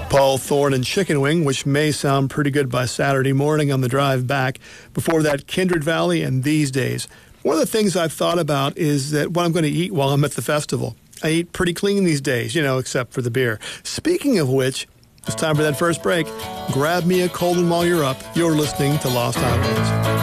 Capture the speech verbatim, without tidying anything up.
Paul Thorne and Chicken Wing, which may sound pretty good by Saturday morning on the drive back. Before that, Kindred Valley and These Days. One of the things I've thought about is that what I'm going to eat while I'm at the festival. I eat pretty clean these days, you know, except for the beer. Speaking of which, it's time for that first break. Grab me a cold one while you're up. You're listening to Lost Highways.